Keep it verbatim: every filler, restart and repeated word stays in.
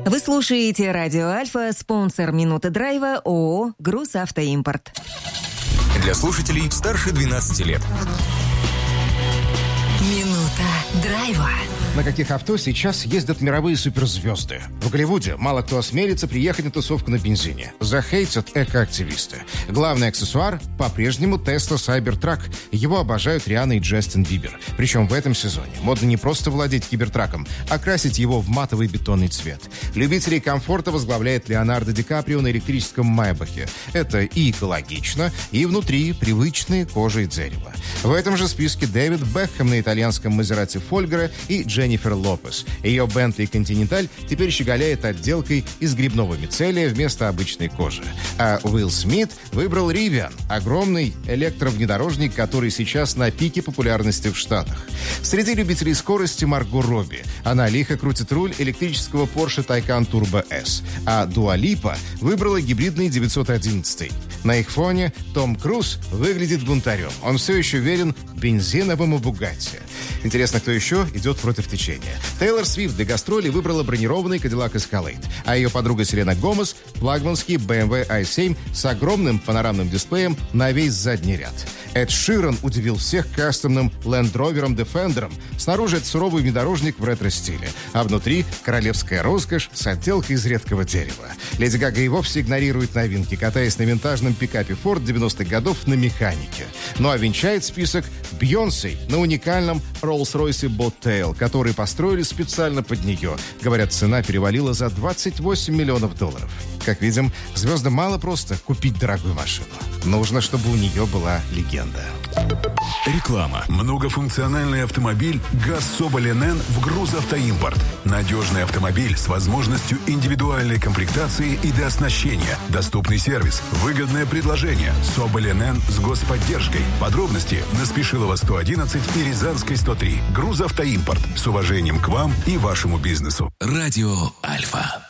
Вы слушаете Радио Альфа, спонсор «Минуты драйва» ООО «Грузавтоимпорт». Для слушателей старше двенадцати лет. «Минута драйва». На каких авто сейчас ездят мировые суперзвезды? В Голливуде мало кто осмелится приехать на тусовку на бензине. Захейтят экоактивисты. Главный аксессуар – по-прежнему Tesla Cybertruck. Его обожают Рианна и Джастин Бибер. Причем в этом сезоне модно не просто владеть кибертраком, а красить его в матовый бетонный цвет. Любителей комфорта возглавляет Леонардо Ди Каприо на электрическом Майбахе. Это и экологично, и внутри привычные кожа и дерево. В этом же списке Дэвид Бекхэм на итальянском Мазерати Фольгера и Дженнифер Лопес. Ее Бентли Континенталь теперь щеголяет отделкой из грибного мицелия вместо обычной кожи. А Уилл Смит выбрал Rivian – огромный электровнедорожник, который сейчас на пике популярности в Штатах. Среди любителей скорости Марго Робби. Она лихо крутит руль электрического Porsche Taycan Turbo S. А Дуа Липа выбрала гибридный девятьсот одиннадцать. На их фоне Том Круз выглядит бунтарем. Он все еще верен бензиновому Бугатти. Интересно, кто еще идет против течения. Тейлор Свифт для гастролей выбрала бронированный Cadillac Escalade, а ее подруга Селена Гомес – флагманский би эм дабл ю ай семь с огромным панорамным дисплеем на весь задний ряд. Эд Ширан удивил всех кастомным Land Rover Defender. Снаружи это суровый внедорожник в ретро-стиле, а внутри королевская роскошь с отделкой из редкого дерева. Леди Гага и вовсе игнорирует новинки, катаясь на винтажном пикапе Ford девяностых годов на механике. Ну а венчает список Бейонсе на уникальном Rolls-Royce Bobtail, который построили специально под нее. Говорят, цена перевалила за двадцать восемь миллионов долларов. Как видим, звездам мало просто купить дорогую машину. Нужно, чтобы у нее была легенда. Реклама. Многофункциональный автомобиль ГАЗ Соболь эн эн в Грузавтоимпорт. Надежный автомобиль с возможностью индивидуальной комплектации и дооснащения. Доступный сервис. Выгодное предложение. Соболь эн эн с господдержкой. Подробности на Спешилова сто одиннадцать и Рязанской сто три. Грузавтоимпорт. С уважением к вам и вашему бизнесу. Радио Альфа.